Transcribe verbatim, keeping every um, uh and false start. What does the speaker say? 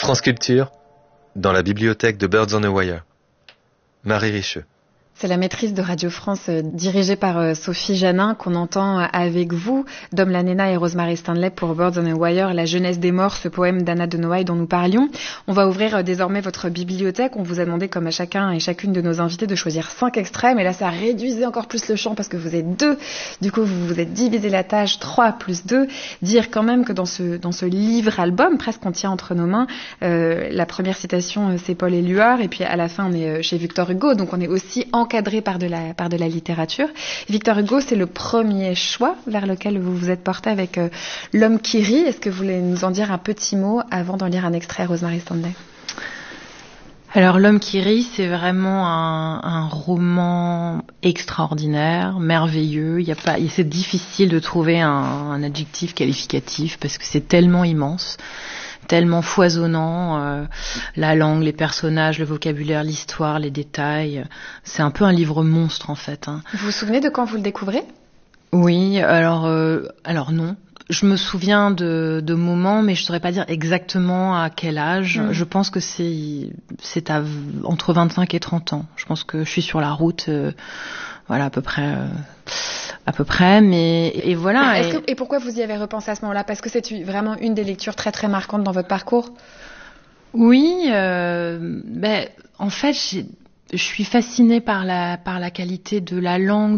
France Culture, dans la bibliothèque de Birds on a Wire. Marie Richeux. C'est la maîtrise de Radio France euh, dirigée par euh, Sophie Janin qu'on entend euh, avec vous, Dom Lanena et Rosemary Stanley pour Birds on a Wire, La jeunesse des morts, ce poème d'Anna de Noailles dont nous parlions. On va ouvrir euh, désormais votre bibliothèque. On vous a demandé, comme à chacun et chacune de nos invités, de choisir cinq extraits, mais là ça réduisait encore plus le champ parce que vous êtes deux. Du coup, vous vous êtes divisé la tâche, trois plus deux. Dire quand même que dans ce, dans ce livre-album, presque qu'on tient entre nos mains, euh, la première citation euh, c'est Paul Éluard, et puis à la fin on est euh, chez Victor Hugo, donc on est aussi encadré par de la par de la littérature. Victor Hugo, c'est le premier choix vers lequel vous vous êtes porté avec euh, L'homme qui rit. Est-ce que vous voulez nous en dire un petit mot avant d'en lire un extrait, Rosemary Stanley? Alors, L'homme qui rit, c'est vraiment un, un roman extraordinaire, merveilleux. Il y a pas, c'est difficile de trouver un, un adjectif qualificatif parce que c'est tellement immense, tellement foisonnant, euh, la langue, les personnages, le vocabulaire, l'histoire, les détails. C'est un peu un livre monstre en fait. Hein. Vous vous souvenez de quand vous le découvrez? Oui, alors, euh, alors non. Je me souviens de, de moments, mais je saurais pas dire exactement à quel âge. Mmh. Je pense que c'est, c'est à, entre vingt-cinq et trente ans. Je pense que je suis sur la route, euh, voilà, à peu près... Euh, à peu près, mais et voilà. Est-ce que, et pourquoi vous y avez repensé à ce moment-là? Parce que c'est vraiment une des lectures très très marquantes dans votre parcours. Oui, euh, ben en fait, j'ai, je suis fascinée par la par la qualité de la langue,